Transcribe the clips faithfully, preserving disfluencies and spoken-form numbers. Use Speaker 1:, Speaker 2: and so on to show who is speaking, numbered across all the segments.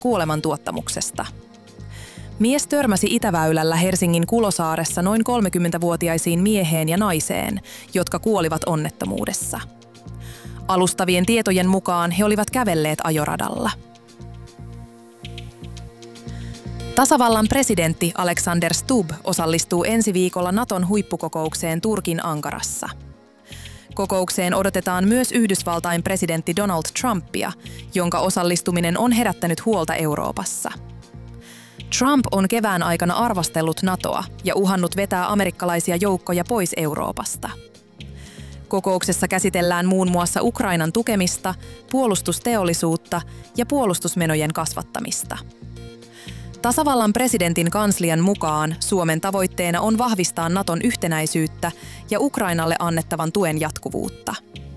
Speaker 1: kuolemantuottamuksesta. Mies törmäsi Itäväylällä Helsingin Kulosaaressa noin kolmekymmentävuotiaisiin mieheen ja naiseen, jotka kuolivat onnettomuudessa. Alustavien tietojen mukaan he olivat kävelleet ajoradalla. Tasavallan presidentti Alexander Stubb osallistuu ensi viikolla Naton huippukokoukseen Turkin Ankarassa. Kokoukseen odotetaan myös Yhdysvaltain presidentti Donald Trumpia, jonka osallistuminen on herättänyt huolta Euroopassa. Trump on kevään aikana arvostellut NATOa ja uhannut vetää amerikkalaisia joukkoja pois Euroopasta. Kokouksessa käsitellään muun muassa Ukrainan tukemista, puolustusteollisuutta ja puolustusmenojen kasvattamista. Tasavallan presidentin kanslian mukaan Suomen tavoitteena on vahvistaa Naton yhtenäisyyttä ja Ukrainalle annettavan tuen jatkuvuutta.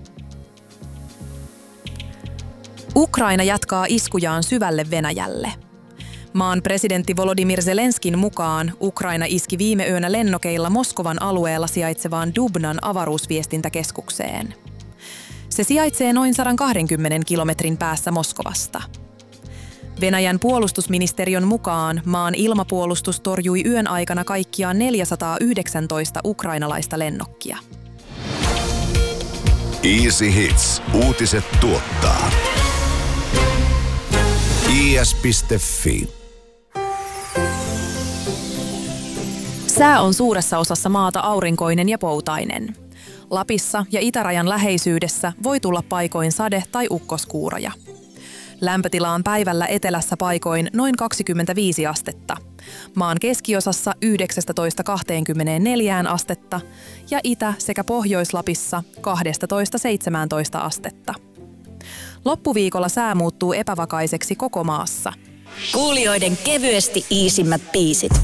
Speaker 1: Ukraina jatkaa iskujaan syvälle Venäjälle. Maan presidentti Volodymyr Zelenskin mukaan Ukraina iski viime yönä lennokeilla Moskovan alueella sijaitsevaan Dubnan avaruusviestintäkeskukseen. Se sijaitsee noin sata kaksikymmentä kilometrin päässä Moskovasta. Venäjän puolustusministeriön mukaan maan ilmapuolustus torjui yön aikana kaikkiaan neljäsataayhdeksäntoista ukrainalaista lennokkia.
Speaker 2: Easy Hits. Uutiset tuottaa. i s piste f i.
Speaker 1: Sää on suuressa osassa maata aurinkoinen ja poutainen. Lapissa ja itärajan läheisyydessä voi tulla paikoin sade- tai ukkoskuuroja. Lämpötila on päivällä etelässä paikoin noin kaksikymmentäviisi astetta, maan keskiosassa yhdeksäntoista kaksikymmentäneljä astetta ja Itä- sekä Pohjois-Lapissa kaksitoista seitsemäntoista astetta. Loppuviikolla sää muuttuu epävakaiseksi koko maassa.
Speaker 3: Kuulijoiden kevyesti iisimmät biisit.